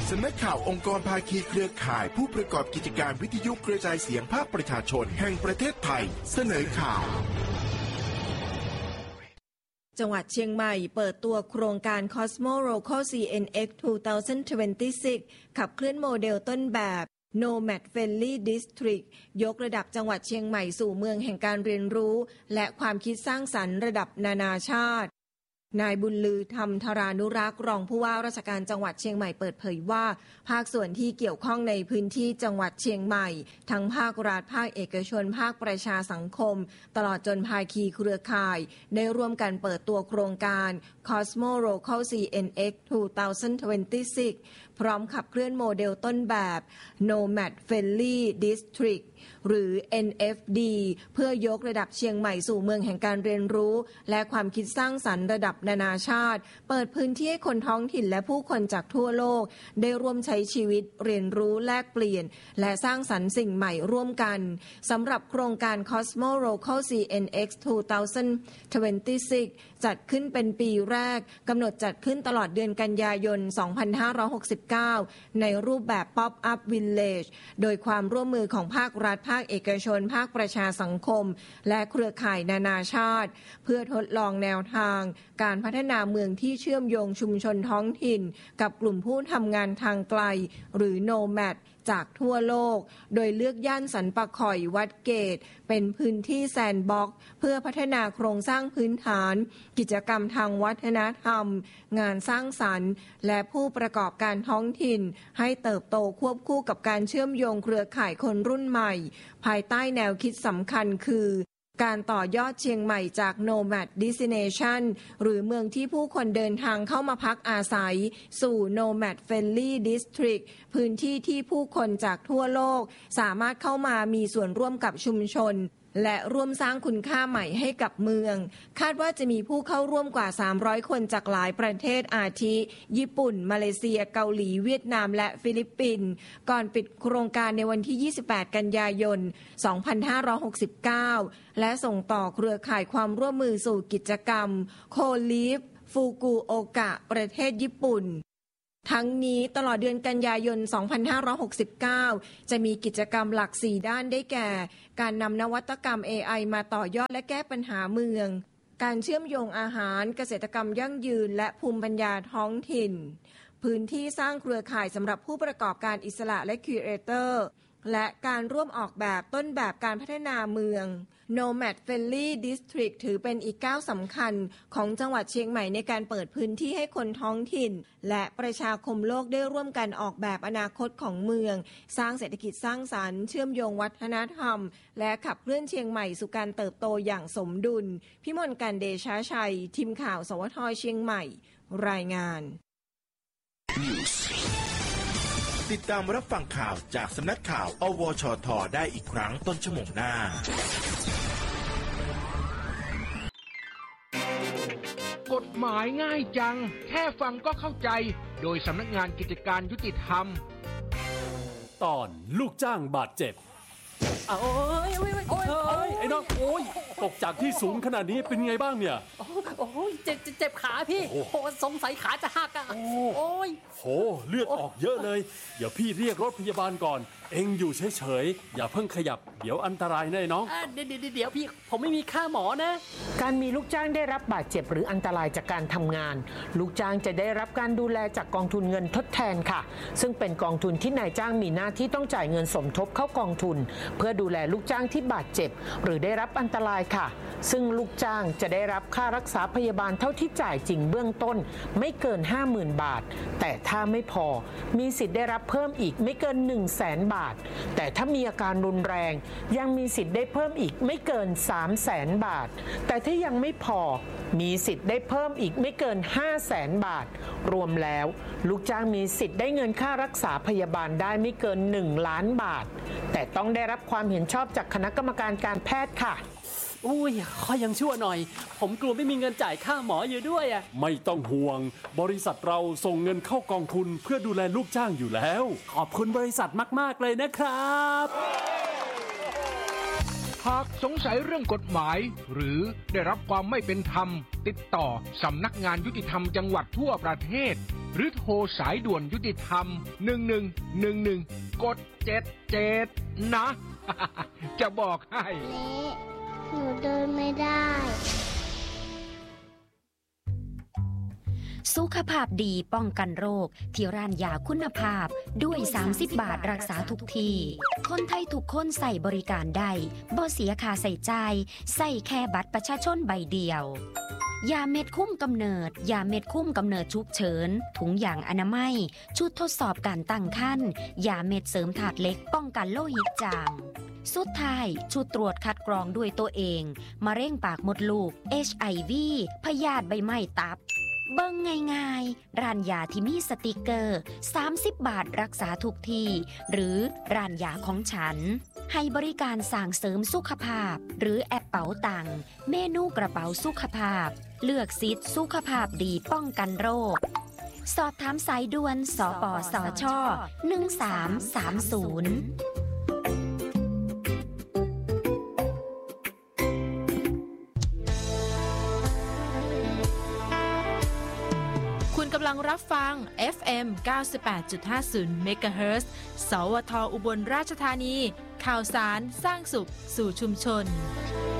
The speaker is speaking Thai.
สำนักข่าวองค์กรภาคีเครือข่ายผู้ประกอบกิจการวิทยุกระจายเสียงภาคประชาชนแห่งประเทศไทยเสนอข่าวจังหวัดเชียงใหม่เปิดตัวโครงการ Cosmo Local CNX 2026 ขับเคลื่อนโมเดลต้นแบบ Nomad Friendly District ยกระดับจังหวัดเชียงใหม่สู่เมืองแห่งการเรียนรู้และความคิดสร้างสรรค์ระดับนานาชาตินายบุญลือธรรมธารานุรักษ์รองผู้ว่าราชการจังหวัดเชียงใหม่เปิดเผยว่าภาคส่วนที่เกี่ยวข้องในพื้นที่จังหวัดเชียงใหม่ทั้งภาครัฐภาคเอกชนภาคประชาสังคมตลอดจนภาคีเครือข่ายได้ร่วมกันเปิดตัวโครงการ Cosmo Local CNX 2026 พร้อมขับเคลื่อนโมเดลต้นแบบ Nomad Friendly District หรือ NFD เพื่อยกระดับเชียงใหม่สู่เมืองแห่งการเรียนรู้และความคิดสร้างสรรค์ระดับนานาชาติเปิดพื้นที่ให้คนท้องถิ่นและผู้คนจากทั่วโลกได้ร่วมใช้ชีวิตเรียนรู้แลกเปลี่ยนและสร้างสรรค์สิ่งใหม่ร่วมกันสำหรับโครงการ Cosmo Local CNX 2026 จัดขึ้นเป็นปีแรกกำหนดจัดขึ้นตลอดเดือนกันยายน 2569 ในรูปแบบ Pop-up Village โดยความร่วมมือของภาครัฐภาคเอกชนภาคประชาสังคมและเครือข่ายนานาชาติเพื่อทดลองแนวทางการพัฒนาเมืองที่เชื่อมโยงชุมชนท้องถิ่นกับกลุ่มผู้ทำงานทางไกลหรือ Nomad จากทั่วโลกโดยเลือกย่านสันปะข่อยวัดเกตเป็นพื้นที่แซนด์บ็อกซ์เพื่อพัฒนาโครงสร้างพื้นฐานกิจกรรมทางวัฒนธรรมงานสร้างสรรค์และผู้ประกอบการท้องถิ่นให้เติบโตควบคู่กับการเชื่อมโยงเครือข่ายคนรุ่นใหม่ภายใต้แนวคิดสำคัญคือการต่อยอดเชียงใหม่จาก Nomad Destination หรือเมืองที่ผู้คนเดินทางเข้ามาพักอาศัยสู่ Nomad Friendly District พื้นที่ที่ผู้คนจากทั่วโลกสามารถเข้ามามีส่วนร่วมกับชุมชนและร่วมสร้างคุณค่าใหม่ให้กับเมืองคาดว่าจะมีผู้เข้าร่วมกว่า300คนจากหลายประเทศอาทิญี่ปุ่นมาเลเซียเกาหลีเวียดนามและฟิลิปปินส์ก่อนปิดโครงการในวันที่28กันยายน2569และส่งต่อเครือข่ายความร่วมมือสู่กิจกรรมโคลิฟฟูกุโอกะประเทศญี่ปุ่นทั้งนี้ตลอดเดือนกันยายน 2569 จะมีกิจกรรมหลัก 4 ด้านได้แก่การนำนวัตกรรม AI มาต่อยอดและแก้ปัญหาเมืองการเชื่อมโยงอาหารเกษตรกรรมยั่งยืนและภูมิปัญญาท้องถิ่นพื้นที่สร้างเครือข่ายสำหรับผู้ประกอบการอิสระและครีเอเตอร์และการร่วมออกแบบต้นแบบการพัฒนาเมือง Nomad Friendly District ถือเป็นอีกก้าวสำคัญของจังหวัดเชียงใหม่ในการเปิดพื้นที่ให้คนท้องถิ่นและประชาคมโลกได้ร่วมกันออกแบบอนาคตของเมืองสร้างเศรษฐกิจสร้างสรรค์เชื่อมโยงวัฒนธรรมและขับเคลื่อนเชียงใหม่สู่การเติบโตอย่างสมดุลพิมลการเดชาชัยทีมข่าวสวทเชียงใหม่รายงานติดตามรับฟังข่าวจากสำนักข่าวอวชท.ได้อีกครั้งต้นชั่วโมงหน้ากฎหมายง่ายจังแค่ฟังก็เข้าใจโดยสำนักงานกิจการยุติธรรมตอนลูกจ้างบาดเจ็บโอ้ยไอ้น้องโอ้ยตกจากที่สูงขนาดนี้เป็นไงบ้างเนี่ยโอ้ยเจ็บขาพี่โอ้สงสัยขาจะหักอ่ะโอ้ยโหเลือดออกเยอะเลยเดี๋ยวพี่เรียกรถพยาบาลก่อนเอ็งอยู่เฉยๆอย่าเพิ่งขยับเดี๋ยวอันตรายนะน้องเดี๋ยวพี่ผมไม่มีค่าหมอนะการมีลูกจ้างได้รับบาดเจ็บหรืออันตรายจากการทำงานลูกจ้างจะได้รับการดูแลจากกองทุนเงินทดแทนค่ะซึ่งเป็นกองทุนที่นายจ้างมีหน้าที่ต้องจ่ายเงินสมทบเข้ากองทุนเพื่อดูแลลูกจ้างที่บาดเจ็บหรือได้รับอันตรายค่ะซึ่งลูกจ้างจะได้รับค่ารักษาพยาบาลเท่าที่จ่ายจริงเบื้องต้นไม่เกิน 50,000 บาทแต่ถ้าไม่พอมีสิทธิ์ได้รับเพิ่มอีกไม่เกิน 100,000 บาทแต่ถ้ามีอาการรุนแรงยังมีสิทธิ์ได้เพิ่มอีกไม่เกิน 300,000 บาทแต่ถ้ายังไม่พอมีสิทธิ์ได้เพิ่มอีกไม่เกิน 500,000 บาทรวมแล้วลูกจ้างมีสิทธิ์ได้เงินค่ารักษาพยาบาลได้ไม่เกิน1 ล้านบาทแต่ต้องได้รับความเห็นชอบจากคณะกรรมการการแพทย์ค่ะอุ้ยข้อยังชั่วหน่อยผมกลัวไม่มีเงินจ่ายค่าหมออยู่ด้วยอ่ะไม่ต้องห่วงบริษัทเราส่งเงินเข้ากองทุนเพื่อดูแลลูกจ้างอยู่แล้วขอบคุณบริษัทมากๆเลยนะครับหากสงสัยเรื่องกฎหมายหรือได้รับความไม่เป็นธรรมติดต่อสำนักงานยุติธรรมจังหวัดทั่วประเทศหรือโทรสายด่วนยุติธรรม1111กด77นะจะบอกให้หนูเดินไม่ได้สุขภาพดีป้องกันโรคที่ร้านยาคุณภาพด้วย30 บาทรักษาทุกที่คนไทยทุกคนใส่บริการได้บ่เสียค่าใส่ใจายใส่แค่บัตรประชาชนใบเดียวยาเม็ดคุ้มกำเนิดยาเม็ดคุ้มกำเนิดฉุกเฉินถุงยางอนามัยชุดทดสอบการตั้งครรภ์ยาเม็ดเสริมถาดเหล็กป้องกันโลหิตจางสุดท้ายชุดตรวจคัดกรองด้วยตัวเองมะเร็งปากมดลูก HIV พยาธิใบไม้ตับเบิ่งง่ายๆร้านยาที่มีสติกเกอร์30 บาทรักษาทุกที่หรือร้านยาของฉันให้บริการสั่งเสริมสุขภาพหรือแอปเป๋าตังค์เมนูกระเป๋าสุขภาพเลือกสิทธิ์สุขภาพดีป้องกันโรคสอบถามสายด่วนสปสช1330 กำลังรับฟัง FM 98.50 MHz สวทอุบลราชธานีข่าวสารสร้างสุขสู่ชุมชน